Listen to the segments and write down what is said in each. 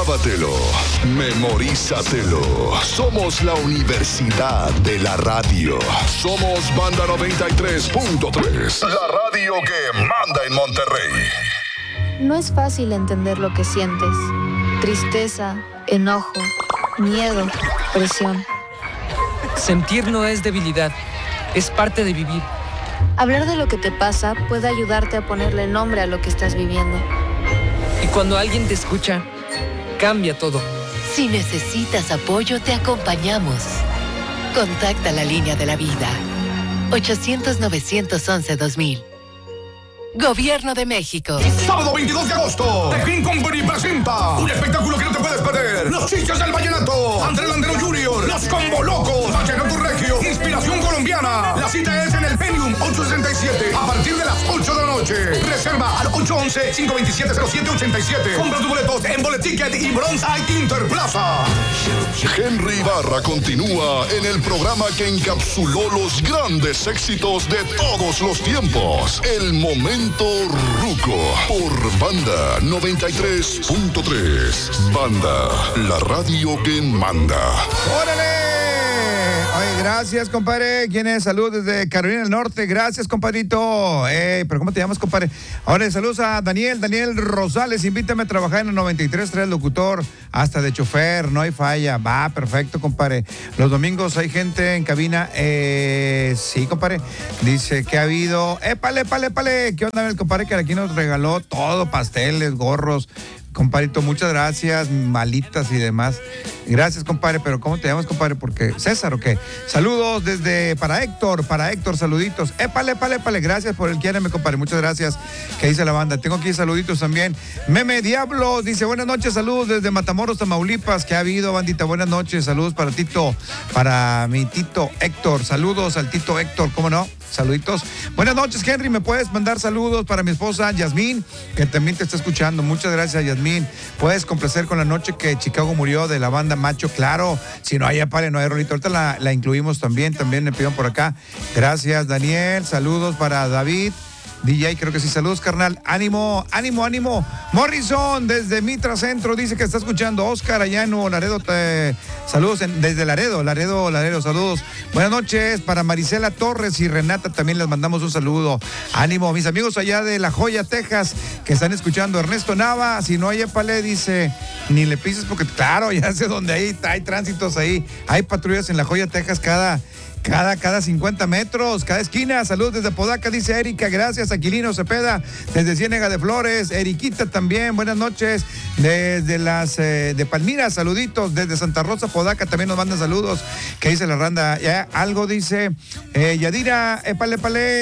Grábatelo, memorízatelo. Somos la Universidad de la Radio. Somos Banda 93.3, la radio que manda en Monterrey. No es fácil entender lo que sientes. Tristeza, enojo, miedo, presión. Sentir no es debilidad, es parte de vivir. Hablar de lo que te pasa puede ayudarte a ponerle nombre a lo que estás viviendo. Y cuando alguien te escucha, cambia todo. Si necesitas apoyo, te acompañamos. Contacta la línea de la vida. 800-911-2000. Gobierno de México. Sábado 22 de agosto, The King Company presenta un espectáculo que no te puedes perder. Los Chichos del Vallenato, André Landero Jr., Los Combo Locos, Vallenato Regio, Inspiración Colombiana. La cita es en el Penium 867 a partir de las 8 de la noche. Reserva al 811-527-0787. Compra tus boletos en Boleticket y Bronzite Interplaza. Henry Ibarra continúa en el programa que encapsuló los grandes éxitos de todos los tiempos. El Momento Ruco por Banda 93.3. Banda, la radio que manda. ¡Órale! Oye, gracias, compadre. ¿Quién es? Salud desde Carolina del Norte. Gracias, compadrito. ¿Pero cómo te llamas, compadre? Ahora, saludos a Daniel Rosales. Invítame a trabajar en el 93.3, locutor, hasta de chofer. No hay falla. Va, perfecto, compadre. Los domingos hay gente en cabina. Sí, compadre. Dice que ha habido. ¡Épale! ¿Qué onda, el compadre que aquí nos regaló todo? Pasteles, gorros. Compadrito, muchas gracias, malitas y demás. Gracias, compadre, pero ¿cómo te llamas, compadre? Porque César, ¿o qué? Saludos para Héctor, saluditos. Épale, gracias por el quiéreme, compadre, muchas gracias. ¿Qué dice la banda? Tengo aquí saluditos también. Meme Diablo dice, buenas noches, saludos desde Matamoros, Tamaulipas. ¿Qué ha habido, bandita? Buenas noches, saludos para Tito, para mi Tito Héctor. Saludos al Tito Héctor, ¿cómo no? Saluditos. Buenas noches, Henry. ¿Me puedes mandar saludos para mi esposa Yasmín, que también te está escuchando? Muchas gracias, Yasmín. Puedes complacer con la noche que Chicago murió de la banda Macho. Claro, si no hay apare, no hay rolito. Ahorita la incluimos también me pidieron por acá. Gracias, Daniel. Saludos para David. DJ, creo que sí. Saludos, carnal. Ánimo. Morrison, desde Mitra Centro, dice que está escuchando. Oscar Ayano, Laredo, saludos desde Laredo, saludos. Buenas noches para Marisela Torres y Renata, también les mandamos un saludo. Ánimo, mis amigos allá de La Joya, Texas, que están escuchando. Ernesto Nava, si no hay épale, dice, ni le pises porque, claro, ya sé dónde hay tránsitos ahí. Hay patrullas en La Joya, Texas, cada 50 metros, cada esquina. Saludos desde Podaca, dice Erika. Gracias, Aquilino Cepeda, desde Ciénega de Flores. Eriquita también, buenas noches. Desde de Palmira, saluditos. Desde Santa Rosa, Podaca, también nos mandan saludos. ¿Qué dice la randa? Ya algo dice Yadira, épale,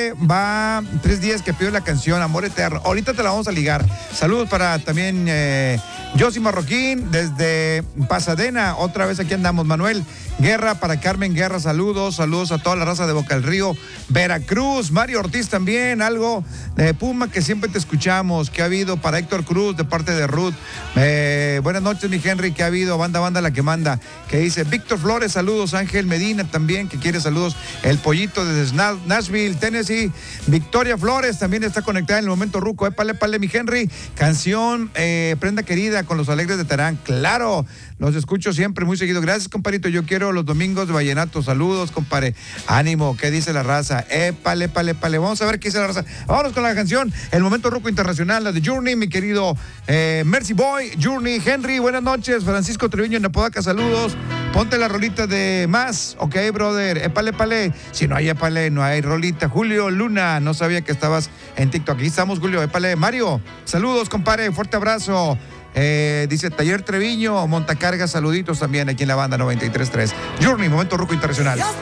va 3 días que pidió la canción Amor Eterno. Ahorita te la vamos a ligar. Saludos para también Josi Marroquín, desde Pasadena. Otra vez aquí andamos. Manuel Guerra, para Carmen Guerra, saludos a toda la raza de Boca del Río, Veracruz. Mario Ortiz también, algo de Puma, que siempre te escuchamos. ¿Qué ha habido? Para Héctor Cruz, de parte de Ruth. Buenas noches, mi Henry. ¿Qué ha habido? Banda la que manda. Que dice Víctor Flores, saludos. Ángel Medina también, que quiere saludos. El Pollito desde Nashville, Tennessee. Victoria Flores también está conectada en el Momento Ruco. Épale, mi Henry. Canción Prenda Querida con los Alegres de Terán. Claro, los escucho siempre, muy seguido. Gracias, compadrito. Yo quiero los domingos de vallenato. Saludos, compadre. Ánimo, ¿qué dice la raza? Épale. Vamos a ver qué dice la raza. Vámonos con la canción El Momento Ruco Internacional, la de Journey, mi querido Mercy Boy, Journey. Henry, buenas noches. Francisco Treviño en Apodaca, saludos. Ponte la rolita de Más, ok, brother. Épale. Si no hay épale, no hay rolita. Julio Luna, no sabía que estabas en TikTok. Aquí estamos, Julio. Épale. Mario, saludos, compadre. Fuerte abrazo. Dice Taller Treviño, Montacarga, saluditos también aquí en la banda 93.3. Journey, Momento Ruco Internacional.